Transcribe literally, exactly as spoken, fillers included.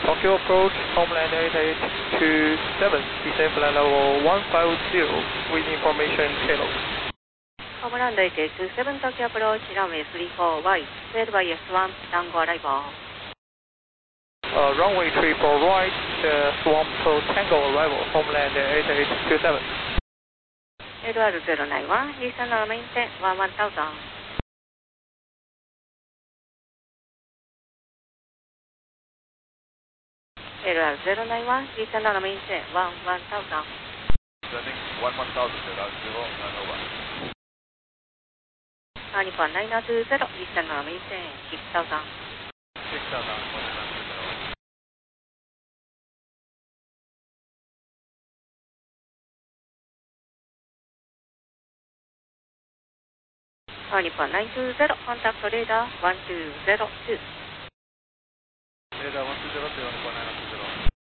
Tokyo approach, Homeland eight eight two seven, descend flight level one five zero with information halo. Homeland eight eight two seven, Tokyo approach, runway three four Y, cleared by S one, Tango arrival. Uh, runway three four right, uh, Swamp Tango arrival, Homeland eight eight two seven. L R zero nine one, Eastern maintain one one thousand. L R zero nine one, Eastern maintain one one thousand. Descending one one thousand, L R zero nine one. Uh, Nippon nine two zero, Eastern maintain six thousand. six thousand, one nine two zero. Uh, Nippon nine two zero, contact radar one two zero two. Radar one two zero two, Nippon